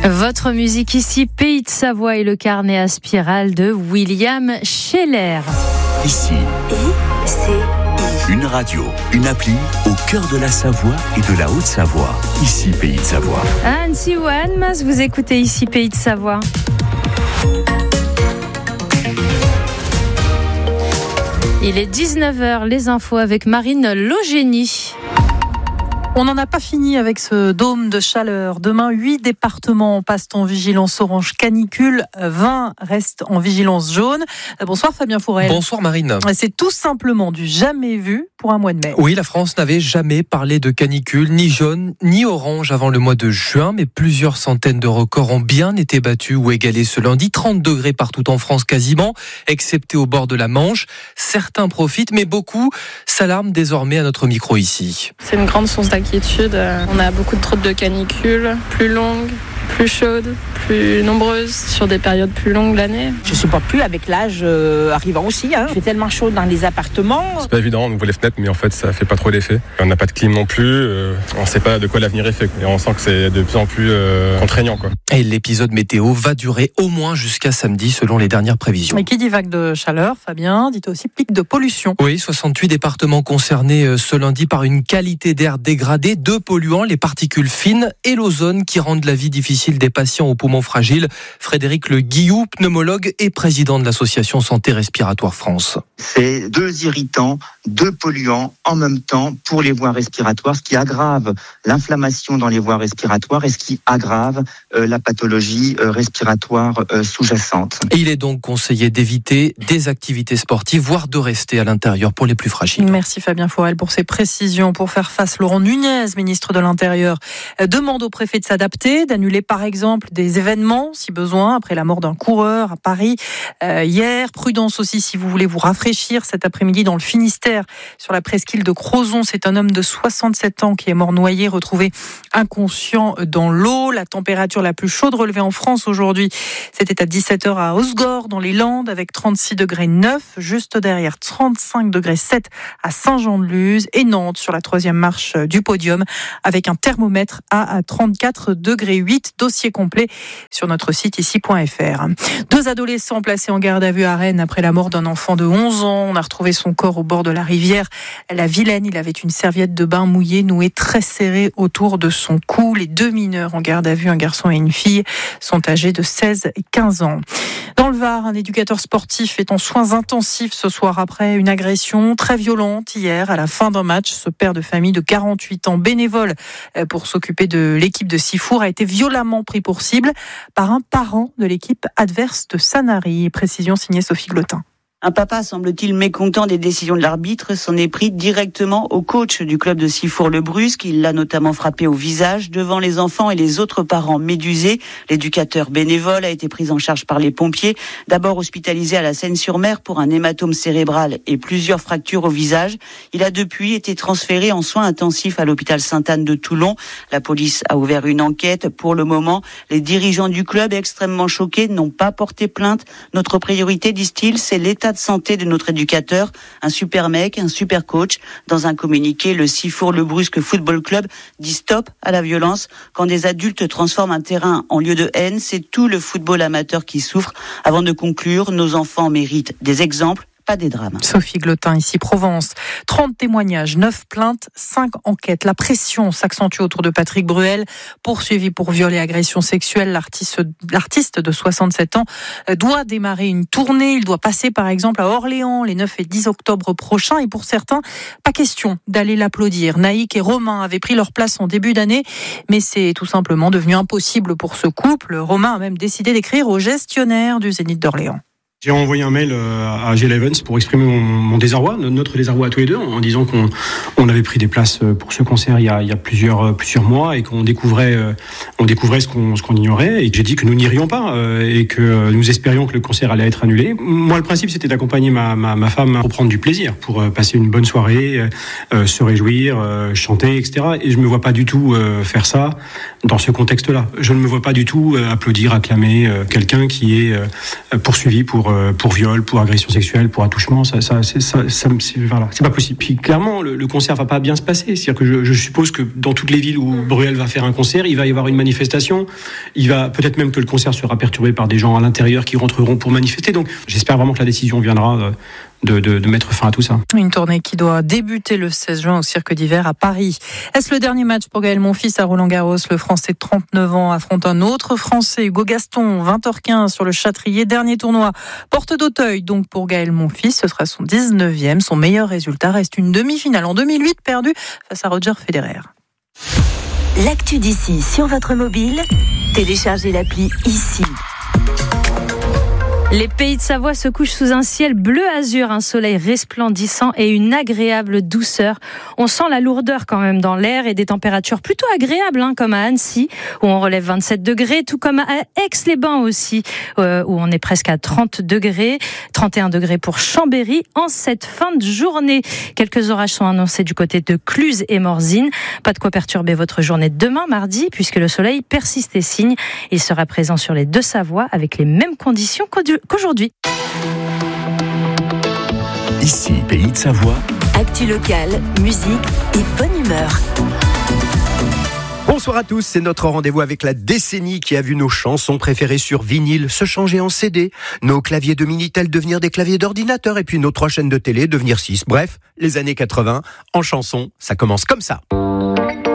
Votre musique ici, Pays de Savoie et le carnet à spirale de William Scheller. Ici, une radio, une appli au cœur de la Savoie et de la Haute-Savoie. Ici, Pays de Savoie. Annecy ou Annemasse, vous écoutez ici, Pays de Savoie. Il est 19h, les infos avec Marine Logénie. On n'en a pas fini avec ce dôme de chaleur. Demain, 8 départements passent en vigilance orange canicule, 20 restent en vigilance jaune. Bonsoir Fabien Fourel. Bonsoir Marine. C'est tout simplement du jamais vu pour un mois de mai. Oui, la France n'avait jamais parlé de canicule, ni jaune, ni orange avant le mois de juin, mais plusieurs centaines de records ont bien été battus ou égalés ce lundi. 30 degrés partout en France quasiment, excepté au bord de la Manche. Certains profitent, mais beaucoup s'alarment désormais à notre micro ici. C'est une grande source d'inquiétude. On a beaucoup trop de canicules, plus longues, plus chaudes, plus nombreuses, sur des périodes plus longues de l'année. Je ne supporte plus avec l'âge arrivant aussi. Il fait tellement chaud dans les appartements. C'est pas évident, on ouvre les fenêtres, mais en fait ça fait pas trop d'effet. On n'a pas de clim non plus, on ne sait pas de quoi l'avenir est fait. Et on sent que c'est de plus en plus contraignant. Et l'épisode météo va durer au moins jusqu'à samedi selon les dernières prévisions. Et qui dit vague de chaleur, Fabien, dit aussi pic de pollution. Oui, 68 départements concernés ce lundi par une qualité d'air dégradée, 2 polluants, les particules fines et l'ozone qui rendent la vie difficile des patients aux poumons fragiles. Frédéric Le Guillou, pneumologue et président de l'association Santé Respiratoire France. C'est 2 irritants, 2 polluants en même temps pour les voies respiratoires, ce qui aggrave l'inflammation dans les voies respiratoires et ce qui aggrave la pathologie respiratoire sous-jacente. Et il est donc conseillé d'éviter des activités sportives, voire de rester à l'intérieur pour les plus fragiles. Merci Fabien Fourel pour ces précisions. Pour faire face, Laurent Nunez, ministre de l'Intérieur, demande au préfet de s'adapter, d'annuler par exemple des événements si besoin, après la mort d'un coureur à Paris hier. Prudence aussi si vous voulez vous rafraîchir cet après-midi dans le Finistère, sur la presqu'île de Crozon. C'est un homme de 67 ans qui est mort noyé, retrouvé inconscient dans l'eau. La température la plus chaude relevée en France aujourd'hui, c'était à 17h à Osgore dans les Landes avec 36 degrés 9, juste derrière 35 degrés 7 à Saint-Jean-de-Luz et Nantes sur la 3e marche du podium avec un thermomètre à 34 degrés 8. Dossier complet sur notre site ici.fr. 2 adolescents placés en garde à vue à Rennes après la mort d'un enfant de 11 ans. On a retrouvé son corps au bord de la rivière la Vilaine. Il avait une serviette de bain mouillée nouée très serrée autour de son cou. Les 2 mineurs en garde à vue, un garçon et une fille, sont âgés de 16 et 15 ans. Dans le Var, un éducateur sportif est en soins intensifs ce soir après une agression très violente hier à la fin d'un match. Ce père de famille de 48 ans, bénévole pour s'occuper de l'équipe de Sifour, a été violemment pris pour cible par un parent de l'équipe adverse de Sanary. Précision signée Sophie Glotin. Un papa, semble-t-il, mécontent des décisions de l'arbitre, s'en est pris directement au coach du club de Sifour-le-Brusque. Il l'a notamment frappé au visage devant les enfants et les autres parents médusés. L'éducateur bénévole a été pris en charge par les pompiers. D'abord hospitalisé à la Seine-sur-Mer pour un hématome cérébral et plusieurs fractures au visage. Il a depuis été transféré en soins intensifs à l'hôpital Sainte-Anne de Toulon. La police a ouvert une enquête. Pour le moment, les dirigeants du club, extrêmement choqués, n'ont pas porté plainte. Notre priorité, disent-ils, c'est l'état de santé de notre éducateur, un super mec, un super coach. Dans un communiqué, le Sifour-le-Brusque Football Club dit stop à la violence. Quand des adultes transforment un terrain en lieu de haine, c'est tout le football amateur qui souffre. Avant de conclure, nos enfants méritent des exemples, pas des drames. Sophie Glotin, ici Provence. 30 témoignages, 9 plaintes, 5 enquêtes. La pression s'accentue autour de Patrick Bruel, poursuivi pour viol et agression sexuelle. L'artiste de 67 ans doit démarrer une tournée. Il doit passer par exemple à Orléans les 9 et 10 octobre prochains. Et pour certains, pas question d'aller l'applaudir. Naïk et Romain avaient pris leur place en début d'année, mais c'est tout simplement devenu impossible pour ce couple. Romain a même décidé d'écrire au gestionnaire du Zénith d'Orléans. J'ai envoyé un mail à Gilles Evans pour exprimer mon désarroi, notre désarroi à tous les deux, en disant qu'on avait pris des places pour ce concert il y a plusieurs mois et qu'on découvrait ce qu'on ignorait, et que j'ai dit que nous n'irions pas et que nous espérions que le concert allait être annulé. Moi, le principe, c'était d'accompagner ma femme pour prendre du plaisir, pour passer une bonne soirée, se réjouir, chanter, etc. Et je me vois pas du tout faire ça dans ce contexte-là. Je ne me vois pas du tout applaudir, acclamer quelqu'un qui est poursuivi pour viol, pour agression sexuelle, pour attouchement. C'est pas possible. Puis clairement, le concert va pas bien se passer. C'est-à-dire que je suppose que dans toutes les villes où Bruel va faire un concert, il va y avoir une manifestation manifestation. Il va peut-être même que le concert sera perturbé par des gens à l'intérieur qui rentreront pour manifester. Donc j'espère vraiment que la décision viendra de mettre fin à tout ça. Une tournée qui doit débuter le 16 juin au Cirque d'hiver à Paris. Est-ce le dernier match pour Gaël Monfils à Roland-Garros? Le Français de 39 ans affronte un autre Français, Hugo Gaston, 20h15 sur le Châtrier. Dernier tournoi, porte d'Auteuil. Donc pour Gaël Monfils, ce sera son 19e. Son meilleur résultat reste une demi-finale en 2008 perdue face à Roger Federer. L'actu d'ici sur votre mobile, téléchargez l'appli ici. Les Pays de Savoie se couchent sous un ciel bleu-azur, un soleil resplendissant et une agréable douceur. On sent la lourdeur quand même dans l'air et des températures plutôt agréables, comme à Annecy, où on relève 27 degrés, tout comme à Aix-les-Bains aussi, où on est presque à 30 degrés, 31 degrés pour Chambéry en cette fin de journée. Quelques orages sont annoncés du côté de Cluses et Morzine. Pas de quoi perturber votre journée demain, mardi, puisque le soleil persiste et signe. Il sera présent sur les deux Savoies avec les mêmes conditions qu'aujourd'hui. Ici, Pays de Savoie. Actu locale, musique et bonne humeur. Bonsoir à tous, c'est notre rendez-vous avec la décennie qui a vu nos chansons préférées sur vinyle se changer en CD, nos claviers de Minitel devenir des claviers d'ordinateur et puis nos 3 chaînes de télé devenir 6. Bref, les années 80, en chanson, ça commence comme ça.